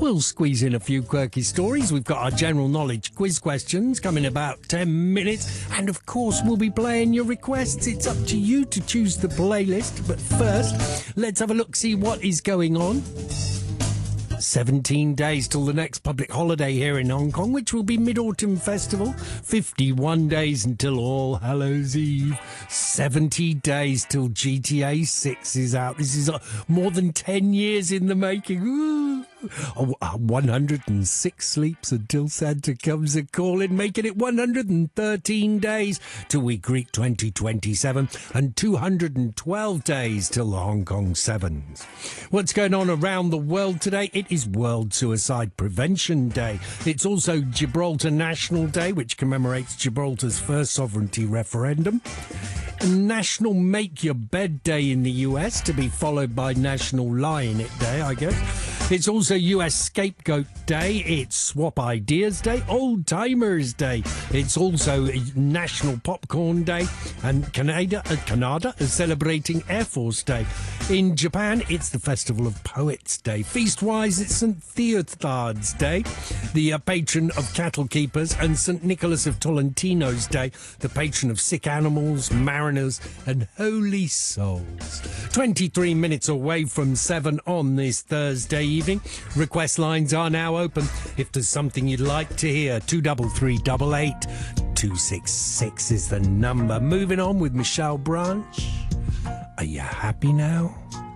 We'll squeeze in a few quirky stories. We've got our general knowledge quiz questions coming in about 10 minutes. And of course, we'll be playing your requests. It's up to you to choose the playlist. But first, let's have a look, see what is going on. 17 days till the next public holiday here in Hong Kong, which will be Mid-Autumn Festival. 51 days until All Hallows Eve. 70 days till GTA 6 is out. This is more than 10 years in the making. Ooh. 106 sleeps until Santa comes a-calling, making it 113 days till we greet 2027 and 212 days till the Hong Kong Sevens. What's going on around the world today? It is World Suicide Prevention Day. It's also Gibraltar National Day, which commemorates Gibraltar's first sovereignty referendum. National Make Your Bed Day in the US, to be followed by National Lie in It Day, I guess. It's also US Scapegoat Day. It's Swap Ideas Day, Old Timers Day. It's also National Popcorn Day, and Canada is celebrating Air Force Day. In Japan, it's the Festival of Poets Day. Feast-wise, it's St. Theodard's Day, the patron of cattle keepers, and St. Nicholas of Tolentino's Day, the patron of sick animals, mariners, and holy souls. 23 minutes away from 7 on this Thursday evening. Request lines are now open. If there's something you'd like to hear, 23388 266 is the number. Moving on with Michelle Branch. Are you happy now?